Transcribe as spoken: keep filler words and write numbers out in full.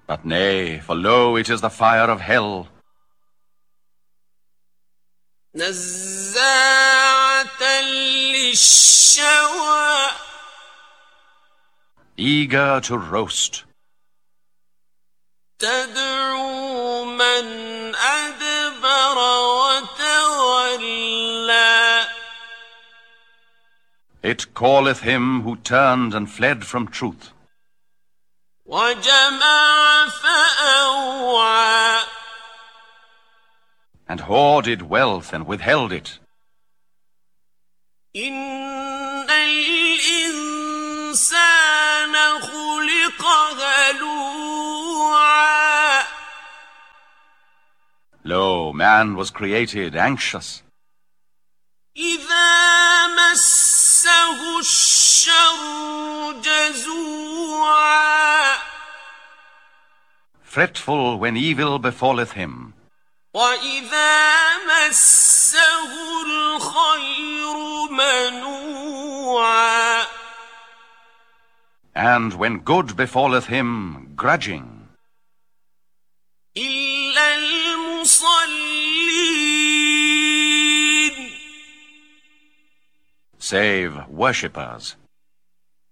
But nay, for lo, it is the fire of hell. نزاعة للشوى Eager to roast. تدعو من أدبر وتولى It calleth him who turned and fled from truth. وجمع فأوعى And hoarded wealth and withheld it. إن الإنسان خلق هلوعا Lo, man was created anxious. إذا مسه الشر جزوعا Fretful when evil befalleth him. وإذا مسه الخير منوعا And when good befalleth him, grudging. إلا المصلين Save worshippers.